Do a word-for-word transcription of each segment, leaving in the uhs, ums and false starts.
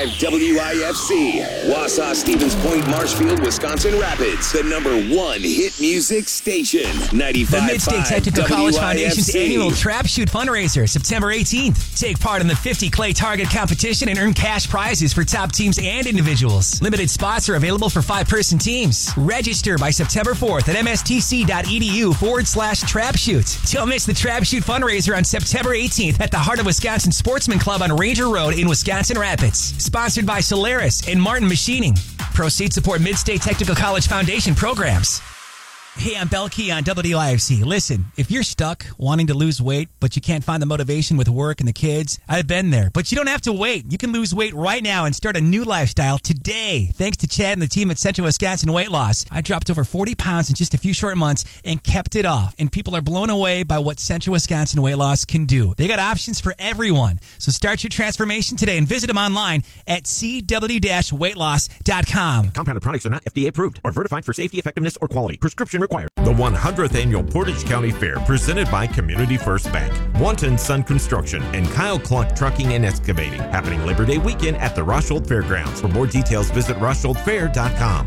W I F C, Wausau, Stevens Point, Marshfield, Wisconsin Rapids, the number one hit music station, ninety-five point five The Mid-State Technical College W I F C. Foundation's annual Trap Shoot fundraiser, September eighteenth. Take part in the fifty Clay Target competition and earn cash prizes for top teams and individuals. Limited spots are available for five-person teams. Register by September fourth at mstc.edu forward slash Trap Shoot. Don't miss the Trap Shoot fundraiser on September eighteenth at the Heart of Wisconsin Sportsman Club on Ranger Road in Wisconsin Rapids. Sponsored by Solaris and Martin Machining. Proceeds support Mid-State Technical College Foundation programs. Hey, I'm Belkey on W I F C. Listen, if you're stuck wanting to lose weight, but you can't find the motivation with work and the kids, I've been there. But you don't have to wait. You can lose weight right now and start a new lifestyle today. Thanks to Chad and the team at Central Wisconsin Weight Loss. I dropped over forty pounds in just a few short months and kept it off. And people are blown away by what Central Wisconsin Weight Loss can do. They got options for everyone. So start your transformation today and visit them online at c w weight loss dot com. Compounded products are not F D A approved or certified for safety, effectiveness, or quality. Prescription required. The one hundredth Annual Portage County Fair, presented by Community First Bank, Wanton Sun Construction, and Kyle Cluck Trucking and Excavating, happening Labor Day weekend at the Roshold Fairgrounds. For more details, visit roshold fair dot com.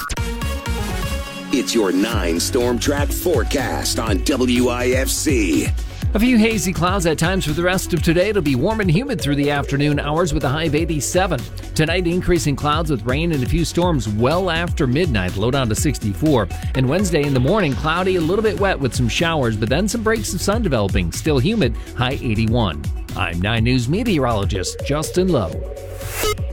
It's your nine Storm Track forecast on W I F C. A few hazy clouds at times for the rest of today. It'll be warm and humid through the afternoon hours with a high of eighty-seven. Tonight, increasing clouds with rain and a few storms well after midnight, low down to sixty-four. And Wednesday in the morning, cloudy, a little bit wet with some showers, but then some breaks of sun developing. Still humid, high eighty-one. I'm nine News meteorologist Justin Lowe.